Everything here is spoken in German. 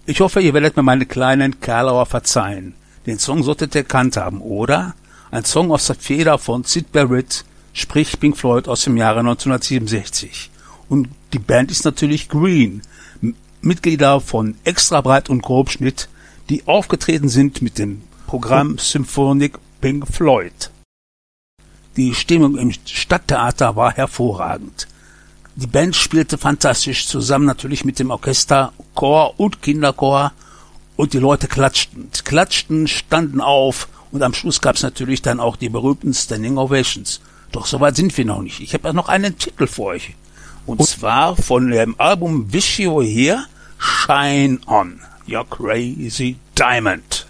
Ich hoffe, ihr werdet mir meine kleinen Karlauer verzeihen. Den Song solltet ihr erkannt haben, oder? Ein Song aus der Feder von Syd Barrett, sprich Pink Floyd aus dem Jahre 1967. Und die Band ist natürlich Green, Mitglieder von Extra Breit und Grobschnitt, die aufgetreten sind mit dem Programm Symphonic Pink Floyd. Die Stimmung im Stadttheater war hervorragend. Die Band spielte fantastisch zusammen natürlich mit dem Orchester, Chor und Kinderchor und die Leute klatschten, standen auf und am Schluss gab es natürlich dann auch die berühmten Standing Ovations. Doch soweit sind wir noch nicht. Ich habe ja noch einen Titel für euch. Und zwar von dem Album Wish You Were Here, Shine On, Your Crazy Diamond.